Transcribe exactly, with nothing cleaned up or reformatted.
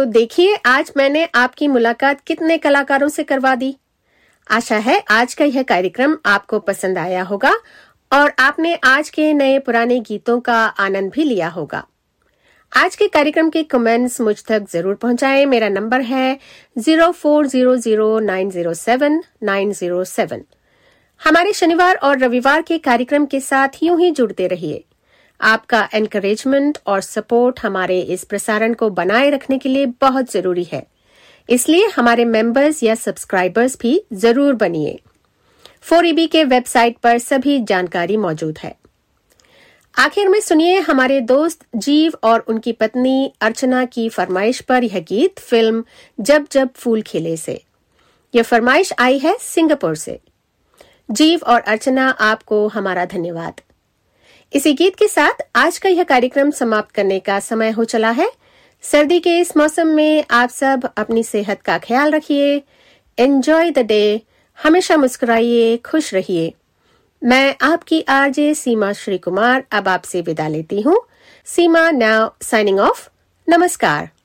देखिए, आज मैंने आपकी मुलाकात कितने कलाकारों से करवा दी। आशा है आज का यह कार्यक्रम आपको पसंद आया होगा और आपने आज के नए पुराने गीतों का आनंद भी लिया होगा। आज के कार्यक्रम के कमेंट्स मुझ तक जरूर पहुंचाएं। मेरा नंबर है zero four zero zero nine zero seven nine zero seven. हमारे शनिवार और रविवार के कार्यक्रम के साथ यूं ही जुड़ते रहिए। आपका एनकरेजमेंट और सपोर्ट हमारे इस प्रसारण को बनाए रखने के लिए बहुत जरूरी है, इसलिए हमारे मेंबर्स या सब्सक्राइबर्स भी जरूर बनिए। फोर ई बी के वेबसाइट पर सभी जानकारी मौजूद है। आखिर में सुनिए हमारे दोस्त जीव और उनकी पत्नी अर्चना की फरमाइश पर यह गीत फिल्म जब जब फूल खिले से। यह फरमाइश आई है सिंगापुर से। जीव और अर्चना, आपको हमारा धन्यवाद। इसी गीत के साथ आज का यह कार्यक्रम समाप्त करने का समय हो चला है। सर्दी के इस मौसम में आप सब अपनी सेहत का ख्याल रखिए। Enjoy the day. हमेशा मुस्कुराइए, खुश रहिए। मैं आपकी आरजे सीमा श्री कुमार अब आपसे विदा लेती हूँ। सीमा नाउ साइनिंग ऑफ। नमस्कार।